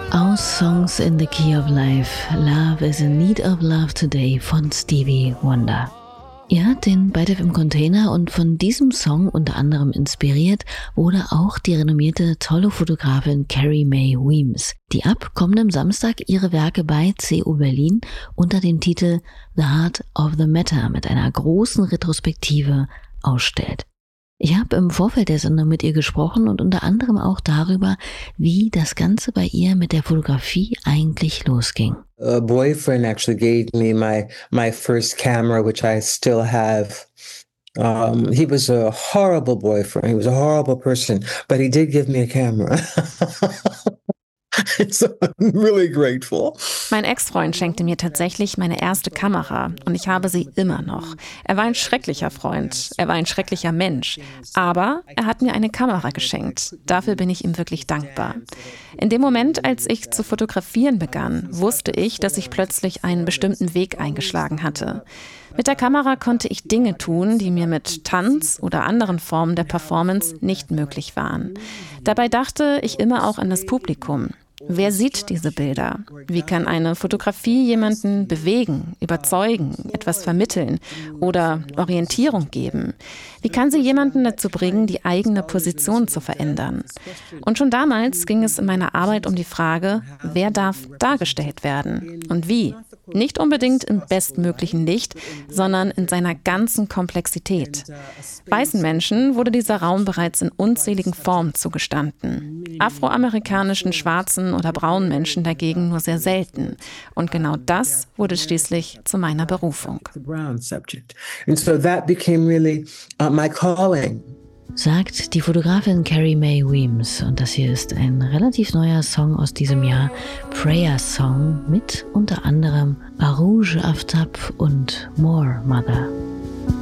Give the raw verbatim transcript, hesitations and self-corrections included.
Aus Songs in the Key of Life, Love is in Need of Love Today von Stevie Wonder. Ihr hört den Byte F M Container und von diesem Song unter anderem inspiriert wurde auch die renommierte Tolle-Fotografin Carrie Mae Weems, die ab kommendem Samstag ihre Werke bei C U Berlin unter dem Titel The Heart of the Matter mit einer großen Retrospektive ausstellt. Ich habe im Vorfeld der Sendung mit ihr gesprochen und unter anderem auch darüber, wie das Ganze bei ihr mit der Fotografie eigentlich losging. A boyfriend actually gave me my my first camera, which I still have. Um, he was a horrible boyfriend. He was a horrible person, but he did give me a camera. So I'm really grateful. Mein Ex-Freund schenkte mir tatsächlich meine erste Kamera und ich habe sie immer noch. Er war ein schrecklicher Freund, er war ein schrecklicher Mensch, aber er hat mir eine Kamera geschenkt. Dafür bin ich ihm wirklich dankbar. In dem Moment, als ich zu fotografieren begann, wusste ich, dass ich plötzlich einen bestimmten Weg eingeschlagen hatte. Mit der Kamera konnte ich Dinge tun, die mir mit Tanz oder anderen Formen der Performance nicht möglich waren. Dabei dachte ich immer auch an das Publikum. Wer sieht diese Bilder? Wie kann eine Fotografie jemanden bewegen, überzeugen, etwas vermitteln oder Orientierung geben? Wie kann sie jemanden dazu bringen, die eigene Position zu verändern? Und schon damals ging es in meiner Arbeit um die Frage, wer darf dargestellt werden und wie? Nicht unbedingt im bestmöglichen Licht, sondern in seiner ganzen Komplexität. Weißen Menschen wurde dieser Raum bereits in unzähligen Formen zugestanden. Afroamerikanischen, schwarzen oder braunen Menschen dagegen nur sehr selten. Und genau das wurde schließlich zu meiner Berufung. And so that became really uh, my calling. Sagt die Fotografin Carrie Mae Weems und das hier ist ein relativ neuer Song aus diesem Jahr, Prayer Song mit unter anderem Arouge Aftab und More Mother.